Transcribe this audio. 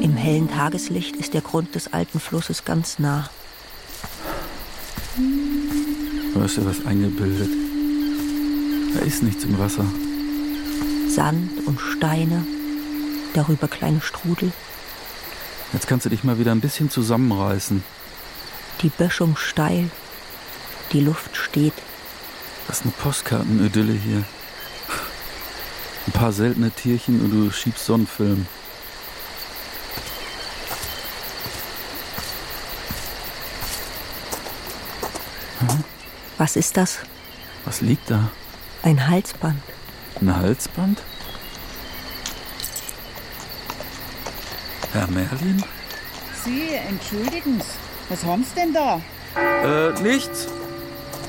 Im hellen Tageslicht ist der Grund des alten Flusses ganz nah. Du hast dir was eingebildet. Da ist nichts im Wasser. Sand und Steine, darüber kleine Strudel. Jetzt kannst du dich mal wieder ein bisschen zusammenreißen. Die Böschung steil, die Luft steht. Das ist eine Postkartenidylle hier. Ein paar seltene Tierchen und du schiebst Sonnenfilm. Was ist das? Was liegt da? Ein Halsband. Ein Halsband? Herr Merlin? Sie, entschuldigen Sie, was haben Sie denn da? Nichts.